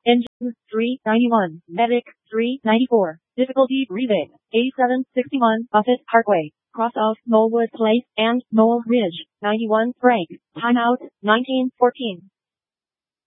Engine 391. Medic 394. Difficulty breathing. A761 Buffett Parkway. Cross of Knollwood Place and Knoll Ridge. 91 break. Timeout 1914.